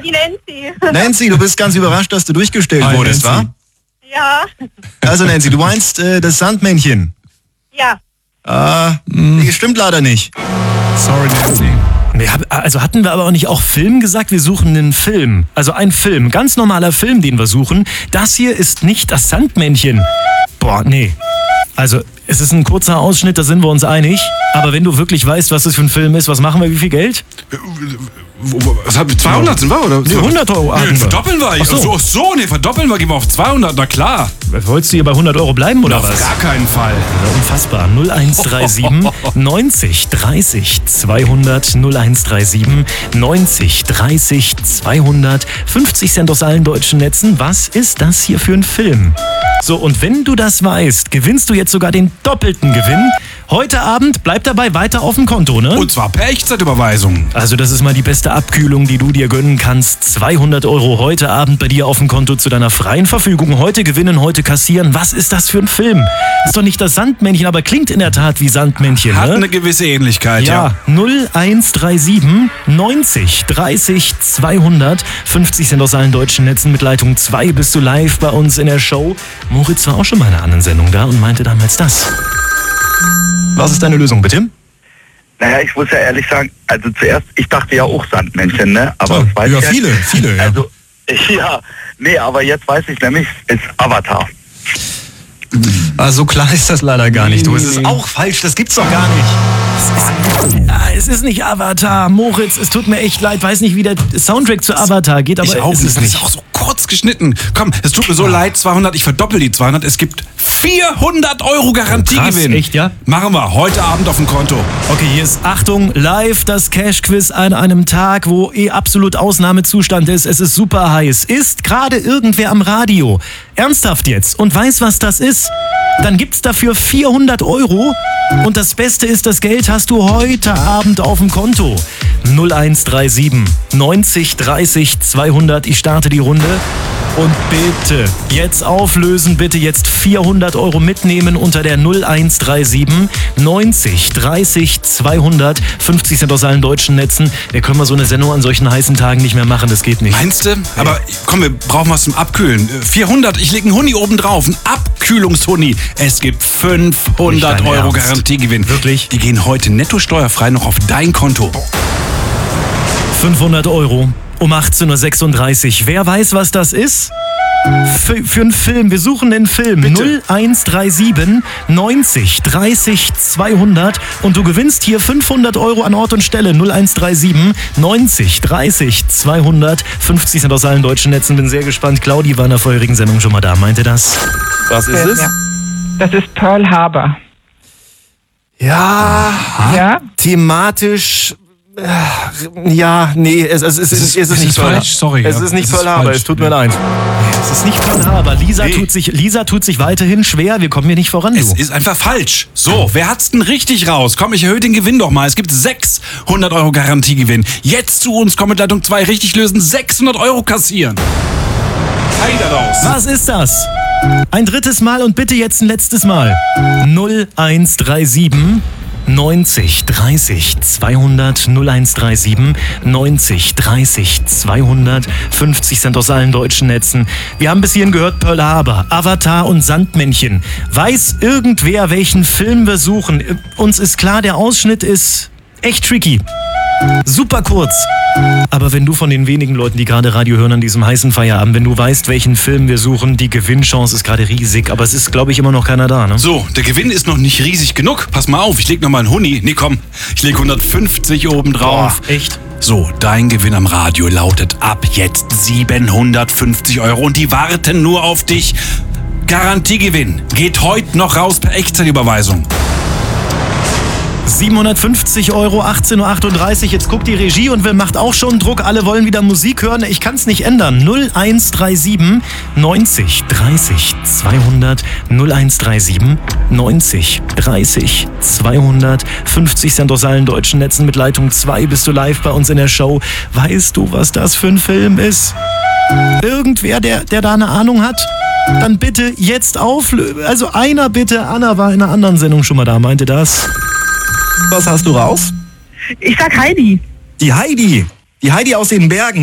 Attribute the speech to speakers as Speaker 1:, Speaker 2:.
Speaker 1: die Nancy.
Speaker 2: Nancy, du bist ganz überrascht, dass du durchgestellt wurdest, wa?
Speaker 1: Ja.
Speaker 2: Also Nancy, du meinst das Sandmännchen?
Speaker 1: Ja.
Speaker 2: Nee, stimmt leider nicht.
Speaker 3: Sorry, Nancy.
Speaker 4: Also hatten wir aber auch nicht auch Film gesagt? Wir suchen einen Film. Also ein Film, ganz normaler Film, den wir suchen. Das hier ist nicht das Sandmännchen. Boah, nee. Also es ist ein kurzer Ausschnitt, da sind wir uns einig. Aber wenn du wirklich weißt, was das für ein Film ist, was machen wir, wie viel Geld?
Speaker 3: Was haben wir? 200 sind wir, oder?
Speaker 4: Nee, 100 Euro.
Speaker 3: Nee, verdoppeln wir. Verdoppeln wir, gehen wir auf 200, na klar.
Speaker 4: Wolltest du hier bei 100 Euro bleiben, oder was?
Speaker 3: Auf gar keinen Fall.
Speaker 4: Unfassbar. 0137 90 30 200 0137 90 30 200 50 Cent aus allen deutschen Netzen. Was ist das hier für ein Film? So, und wenn du das weißt, gewinnst du jetzt sogar den doppelten Gewinn. Heute Abend bleibt dabei weiter auf dem Konto, ne?
Speaker 3: Und zwar per Echtzeitüberweisung.
Speaker 4: Also das ist mal die beste Abkühlung, die du dir gönnen kannst. 200 Euro heute Abend bei dir auf dem Konto zu deiner freien Verfügung. Heute gewinnen, heute kassieren. Was ist das für ein Film? Ist doch nicht das Sandmännchen, aber klingt in der Tat wie Sandmännchen,
Speaker 3: Hat
Speaker 4: ne?
Speaker 3: eine gewisse Ähnlichkeit, ja.
Speaker 4: 0137 90 30 200 50 Cent aus allen deutschen Netzen. Mit Leitung 2 bist du live bei uns in der Show. Moritz war auch schon mal in einer anderen Sendung da und meinte damals das. Was ist deine Lösung, bitte?
Speaker 5: Naja, ich muss ja ehrlich sagen, also zuerst, ich dachte ja auch Sandmännchen, ne? Aber
Speaker 2: So,
Speaker 5: das weiß
Speaker 2: ja,
Speaker 5: ich
Speaker 2: viele, ja.
Speaker 5: Also, ja, nee, aber jetzt weiß ich nämlich, es ist Avatar.
Speaker 2: So klar ist das leider gar nicht. Du, es ist auch falsch, das gibt's doch gar nicht.
Speaker 4: Es ist nicht Avatar, Moritz, es tut mir echt leid, weiß nicht, wie der Soundtrack zu Avatar geht, aber
Speaker 3: Ich auch
Speaker 4: es
Speaker 3: nicht.
Speaker 4: ist
Speaker 3: Das
Speaker 4: nicht.
Speaker 3: ist auch so kurz geschnitten. Komm, es tut mir so leid, 200, ich verdoppel die 200. Es gibt 400 Euro Garantiegewinn.
Speaker 4: Krass, echt, ja?
Speaker 3: Machen wir heute Abend auf dem Konto.
Speaker 4: Okay, hier ist, Achtung, live das Cash-Quiz an einem Tag, wo absolut Ausnahmezustand ist. Es ist super heiß. Ist gerade irgendwer am Radio, ernsthaft jetzt, und weiß, was das ist, dann gibt's dafür 400 Euro. Und das Beste ist, das Geld hast du heute Abend auf dem Konto. 0137 90 30 200. Ich starte die Runde. Und bitte jetzt auflösen, bitte jetzt 400 Euro mitnehmen unter der 0137 90 30 200 50 Cent aus allen deutschen Netzen. Wir können mal so eine Sendung an solchen heißen Tagen nicht mehr machen, das geht nicht.
Speaker 3: Meinst du? Aber komm, wir brauchen was zum Abkühlen. 400, ich lege einen Huni oben drauf, ein Abkühlungshuni. Es gibt 500
Speaker 4: Nicht dein
Speaker 3: Euro
Speaker 4: Ernst?
Speaker 3: Garantiegewinn.
Speaker 4: Wirklich?
Speaker 3: Die gehen heute netto steuerfrei noch auf dein Konto.
Speaker 4: 500 Euro um 18.36 Uhr. Wer weiß, was das ist? Für einen Film. Wir suchen einen Film.
Speaker 3: Bitte.
Speaker 4: 0137 90 30 200 und du gewinnst hier 500 Euro an Ort und Stelle. 0137 90 30 200 50 Cent aus allen deutschen Netzen. Bin sehr gespannt. Claudi war in der vorherigen Sendung schon mal da. Meinte das?
Speaker 2: Was ist es?
Speaker 6: Ja. Das ist Pearl Harbor.
Speaker 2: Ja,
Speaker 6: Ja?
Speaker 2: thematisch. Ja, nee, es ist nicht Pearl
Speaker 3: falsch, sorry.
Speaker 2: Es
Speaker 3: ja.
Speaker 2: ist nicht
Speaker 3: Es
Speaker 2: Pearl Harbor,
Speaker 3: falsch.
Speaker 2: es tut mir leid.
Speaker 4: Es ist nicht Pearl Harbor. Lisa tut sich weiterhin schwer. Wir kommen hier nicht voran,
Speaker 3: Es
Speaker 4: du.
Speaker 3: ist einfach falsch. So, wer hat's denn richtig raus? Komm, ich erhöhe den Gewinn doch mal. Es gibt 600 Euro Garantiegewinn. Jetzt zu uns, komm mit Leitung 2, richtig lösen, 600 Euro kassieren. Heider raus.
Speaker 4: Was ist das? Ein drittes Mal und bitte jetzt ein letztes Mal. 0137 90 30 200 0137 90 30 200 50 Cent aus allen deutschen Netzen. Wir haben bis hierhin gehört Pearl Harbor, Avatar und Sandmännchen. Weiß irgendwer, welchen Film wir suchen? Uns ist klar, der Ausschnitt ist echt tricky. Super kurz. Aber wenn du von den wenigen Leuten, die gerade Radio hören an diesem heißen Feierabend, wenn du weißt, welchen Film wir suchen, die Gewinnchance ist gerade riesig. Aber es ist, glaube ich, immer noch keiner da, ne?
Speaker 3: So, der Gewinn ist noch nicht riesig genug. Pass mal auf, ich leg noch mal einen Huni. Nee, komm, ich leg 150 oben drauf.
Speaker 4: Echt?
Speaker 3: So, dein Gewinn am Radio lautet ab jetzt 750 Euro und die warten nur auf dich. Garantiegewinn geht heute noch raus per Echtzeitüberweisung.
Speaker 4: 750 Euro, 18.38 Uhr. Jetzt guckt die Regie und macht auch schon Druck. Alle wollen wieder Musik hören. Ich kann es nicht ändern. 0137 90 30 200 0137 90 30 200 50 Cent aus allen deutschen Netzen. Mit Leitung 2 bist du live bei uns in der Show. Weißt du, was das für ein Film ist? Irgendwer, der da eine Ahnung hat? Dann bitte jetzt auflösen. Also einer bitte. Anna war in einer anderen Sendung schon mal da, meinte das.
Speaker 2: Was hast du raus?
Speaker 1: Ich sag Heidi.
Speaker 2: Die Heidi aus den Bergen.